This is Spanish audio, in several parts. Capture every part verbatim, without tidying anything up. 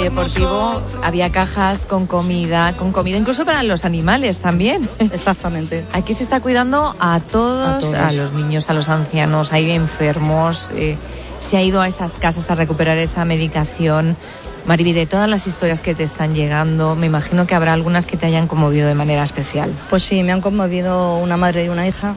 polideportivo había cajas con comida, con comida incluso para los animales también. Exactamente. Aquí se está cuidando a todos, a, todos. a los niños, a los ancianos, hay enfermos, eh, se ha ido a esas casas a recuperar esa medicación. Mariby, de todas las historias que te están llegando, me imagino que habrá algunas que te hayan conmovido de manera especial. Pues sí, me han conmovido una madre y una hija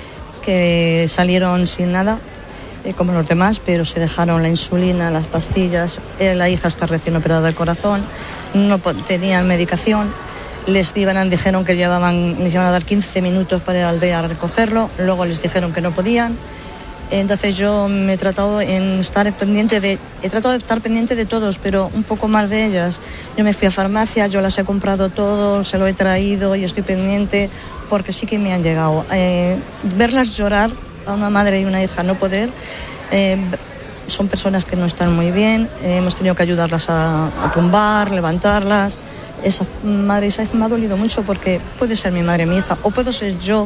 que salieron sin nada, eh, como los demás, pero se dejaron la insulina, las pastillas. Eh, la hija está recién operada del corazón, no tenían medicación. Les iban, dijeron que llevaban, les iban a dar quince minutos para ir a la aldea a recogerlo, luego les dijeron que no podían. Entonces yo me he tratado en estar pendiente de, he tratado de estar pendiente de todos, pero un poco más de ellas. Yo me fui a farmacia, yo las he comprado todo, se lo he traído y estoy pendiente porque sí que me han llegado. Eh, verlas llorar, a una madre y una hija no poder, eh, son personas que no están muy bien, eh, hemos tenido que ayudarlas a, a tumbar, levantarlas. Esa madre y esa hija me ha dolido mucho porque puede ser mi madre y mi hija, o puedo ser yo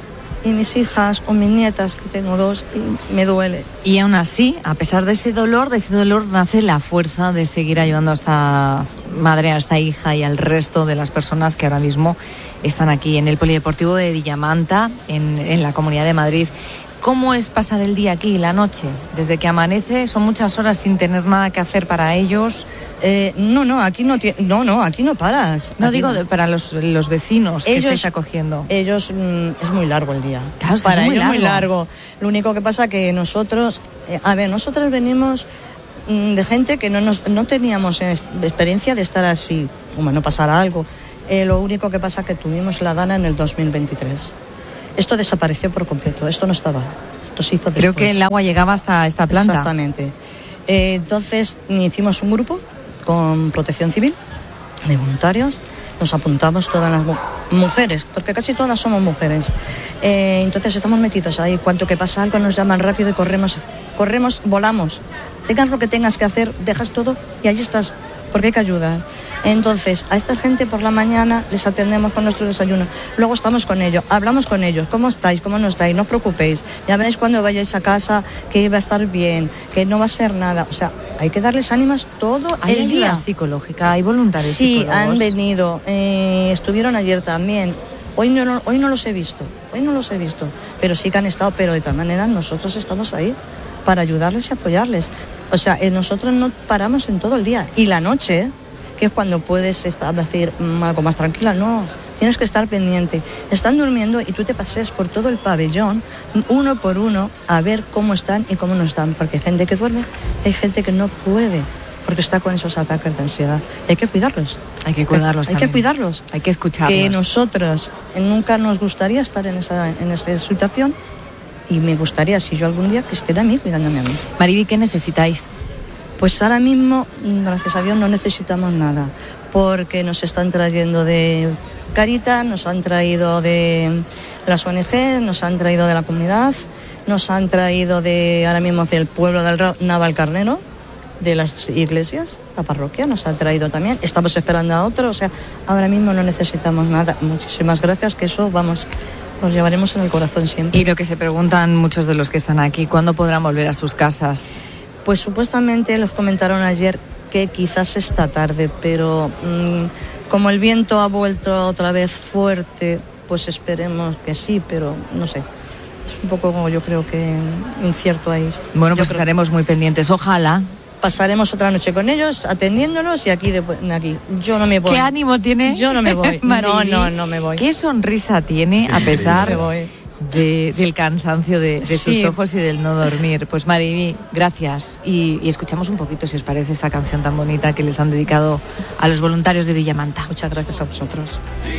y mis hijas o mis nietas, que tengo dos, y me duele. Y aún así, a pesar de ese dolor, de ese dolor nace la fuerza de seguir ayudando a esta madre, a esta hija y al resto de las personas que ahora mismo están aquí en el Polideportivo de Villamanta, en, en la Comunidad de Madrid. ¿Cómo es pasar el día aquí, la noche? Desde que amanece, son muchas horas sin tener nada que hacer para ellos. Eh, no, no, aquí no, no, no, aquí no paras. No aquí digo no. De, para los, los vecinos ellos, que estáis acogiendo. Ellos, mmm, es muy largo el día. Claro, para es muy ellos largo. muy largo. Lo único que pasa que nosotros, eh, a ver, nosotros venimos mmm, de gente que no, nos, no teníamos experiencia de estar así, como no pasara algo. Eh, lo único que pasa que tuvimos la Dana en el dos mil veintitrés. Esto desapareció por completo, esto no estaba, esto se hizo después. Creo que el agua llegaba hasta esta planta. Exactamente. Eh, entonces hicimos un grupo con Protección Civil de voluntarios, nos apuntamos todas las mu- mujeres, porque casi todas somos mujeres. Eh, entonces estamos metidos ahí, cuanto que pasa algo nos llaman rápido y corremos, corremos, volamos. Tengas lo que tengas que hacer, dejas todo y allí estás, porque hay que ayudar. Entonces, a esta gente por la mañana les atendemos con nuestro desayuno. Luego estamos con ellos, hablamos con ellos. ¿Cómo estáis? ¿Cómo no estáis? No os preocupéis. Ya veréis cuando vayáis a casa que va a estar bien, que no va a ser nada. O sea, hay que darles ánimos todo ¿Hay el ayuda día. psicológica? ¿Hay voluntarios Sí, psicólogos? han venido. Eh, estuvieron ayer también. Hoy no, hoy no los he visto. Hoy no los he visto. Pero sí que han estado. Pero de tal manera nosotros estamos ahí para ayudarles y apoyarles. O sea, eh, nosotros no paramos en todo el día. Y la noche, ¿eh? que es cuando puedes estar, decir mmm, algo más tranquila, no, tienes que estar pendiente. Están durmiendo y tú te paseas por todo el pabellón, uno por uno, a ver cómo están y cómo no están, porque hay gente que duerme, hay gente que no puede, porque está con esos ataques de ansiedad. Hay que cuidarlos. Hay que cuidarlos Hay, hay que cuidarlos. Hay que escucharlos. Que nosotros nunca nos gustaría estar en esa, en esa situación y me gustaría, si yo algún día, que estén a mí, cuidándome a mí. Mariby, ¿qué necesitáis? Pues ahora mismo, gracias a Dios, no necesitamos nada, porque nos están trayendo de Caritas, nos han traído de las O N G, nos han traído de la comunidad, nos han traído de ahora mismo del pueblo del Navalcarnero, de las iglesias, la parroquia nos ha traído también, estamos esperando a otro, o sea, ahora mismo no necesitamos nada. Muchísimas gracias, que eso, vamos, nos llevaremos en el corazón siempre. Y lo que se preguntan muchos de los que están aquí, ¿cuándo podrán volver a sus casas? Pues supuestamente los comentaron ayer que quizás esta tarde, pero mmm, como el viento ha vuelto otra vez fuerte, pues esperemos que sí, pero no sé. Es un poco como yo creo que incierto ahí. Bueno, pues yo estaremos muy pendientes, ojalá. Pasaremos otra noche con ellos, atendiéndolos y aquí, de, aquí. Yo no me voy. ¿Qué ánimo tiene? Yo no me voy. no, no, no me voy. ¿Qué sonrisa tiene a pesar no me voy. De, del cansancio de, de sí. sus ojos y del no dormir? Pues Mariby, gracias. Y, y escuchamos un poquito, si os parece, esa canción tan bonita que les han dedicado a los voluntarios de Villamanta. Muchas gracias a vosotros.